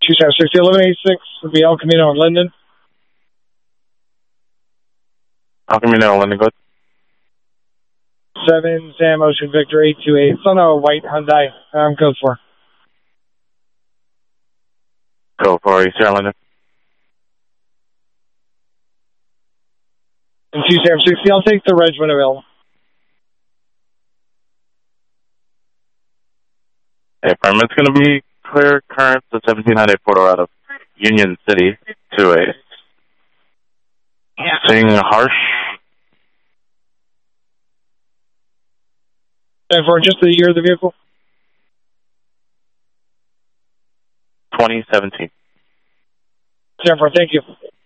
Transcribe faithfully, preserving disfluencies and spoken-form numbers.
two seven six eleven eighty-six would be El Camino and Linden. El Camino and Linden, good. seven Sam Ocean Victor eight two eight. It's on a white Hyundai. Um, code four. Go for East Air Linden. And two seven sixty, I'll take the reg when available. Hey, Prime, it's going to be clear current to seventeen hundred Porto out of Union City, two eight. Yeah. Seeing harsh. And for just the year of the vehicle? twenty seventeen. Therefore, thank you.